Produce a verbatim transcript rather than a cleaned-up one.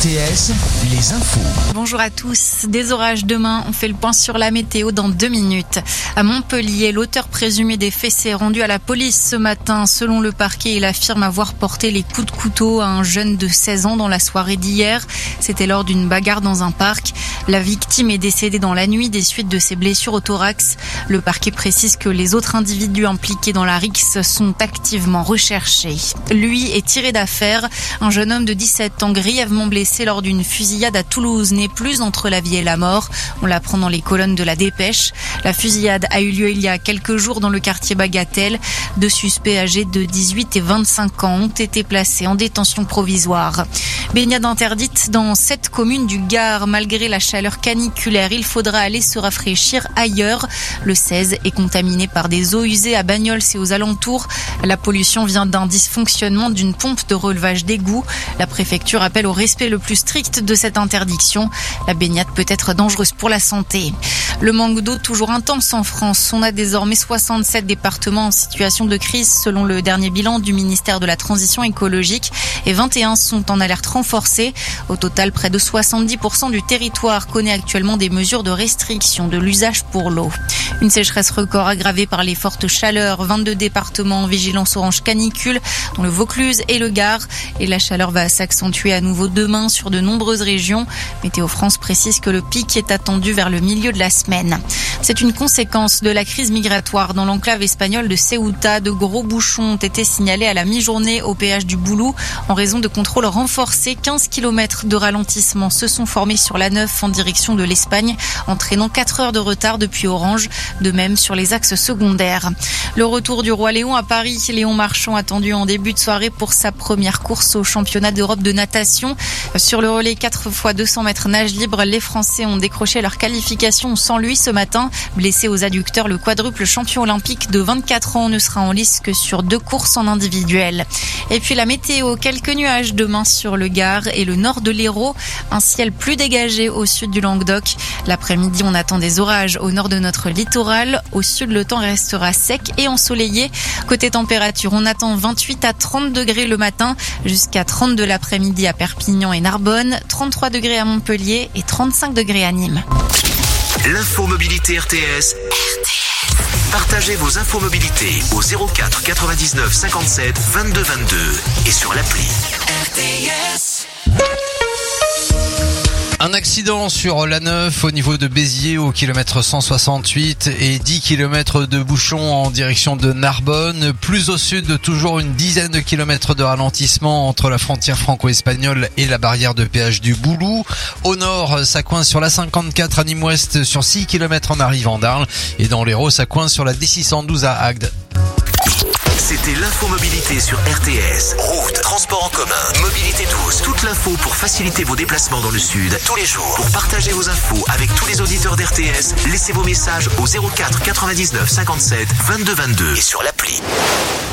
T S, les infos. Bonjour à tous. Des orages demain. On fait le point sur la météo dans deux minutes. À Montpellier, l'auteur présumé des faits s'est rendu à la police ce matin. Selon le parquet, il affirme avoir porté les coups de couteau à un jeune de seize ans dans la soirée d'hier. C'était lors d'une bagarre dans un parc. La victime est décédée dans la nuit des suites de ses blessures au thorax. Le parquet précise que les autres individus impliqués dans la rixe sont activement recherchés. Lui est tiré d'affaire. Un jeune homme de dix-sept ans grièvement blessé lors d'une fusillade à Toulouse n'est plus entre la vie et la mort. On l'apprend dans les colonnes de la Dépêche. La fusillade a eu lieu il y a quelques jours dans le quartier Bagatelle. Deux suspects âgés de dix-huit et vingt-cinq ans ont été placés en détention provisoire. Baignade interdite dans sept communes du Gard. Malgré la chaleur caniculaire, il faudra aller se rafraîchir ailleurs. Le seize est contaminé par des eaux usées à Bagnols et aux alentours. La pollution vient d'un dysfonctionnement d'une pompe de relevage d'égouts. La préfecture appelle au respect le plus strict de cette interdiction. La baignade peut être dangereuse pour la santé. Le manque d'eau toujours intense en France. On a désormais soixante-sept départements en situation de crise selon le dernier bilan du ministère de la Transition écologique et vingt et un sont en alerte renforcée. Au total, près de soixante-dix pour cent du territoire connaît actuellement des mesures de restriction de l'usage pour l'eau. Une sécheresse record aggravée par les fortes chaleurs. vingt-deux départements en vigilance orange canicule, dont le Vaucluse et le Gard. Et la chaleur va s'accentuer à nouveau demain sur de nombreuses régions. Météo France précise que le pic est attendu vers le milieu de la semaine. C'est une conséquence de la crise migratoire dans l'enclave espagnole de Ceuta. De gros bouchons ont été signalés à la mi-journée au péage du Boulou en raison de contrôles renforcés. quinze kilomètres de ralentissement se sont formés sur l'A neuf en direction de l'Espagne, entraînant quatre heures de retard depuis Orange. De même sur les axes secondaires. Le retour du roi Léon à Paris. Léon Marchand attendu en début de soirée pour sa première course au championnat d'Europe de natation. Sur le relais quatre fois deux cents mètres nage libre, les Français ont décroché leur qualification sans lui ce matin. Blessé aux adducteurs, le quadruple champion olympique de vingt-quatre ans ne sera en lice que sur deux courses en individuel. Et puis la météo, quelques nuages demain sur le Gard et le nord de l'Hérault. Un ciel plus dégagé au sud du Languedoc. L'après-midi, on attend des orages au nord de notre littoral. Au sud, le temps restera sec et ensoleillé. Côté température, on attend vingt-huit à trente degrés le matin, jusqu'à trente-deux l'après-midi à Perpignan et Narbonne, trente-trois degrés à Montpellier et trente-cinq degrés à Nîmes. L'info mobilité R T S. R T S. Partagez vos infos mobilité au zéro quatre quatre-vingt-dix-neuf cinquante-sept vingt-deux vingt-deux et sur l'appli. R T S. Un accident sur l'A neuf au niveau de Béziers au kilomètre cent soixante-huit et dix kilomètres de bouchons en direction de Narbonne. Plus au sud, toujours une dizaine de kilomètres de ralentissement entre la frontière franco-espagnole et la barrière de péage du Boulou. Au nord, ça coince sur la cinquante-quatre à Nîmes-Ouest sur six kilomètres en arrivant d'Arles. Et dans l'Hérault, ça coince sur la D six cent douze à Agde. C'était l'infomobilité sur R T S. Route, transport en commun, mobilité douce. Toute l'info pour faciliter vos déplacements dans le sud tous les jours. Pour partager vos infos avec tous les auditeurs d'R T S, laissez vos messages au zéro quatre quatre-vingt-dix-neuf cinquante-sept vingt-deux vingt-deux et sur l'appli.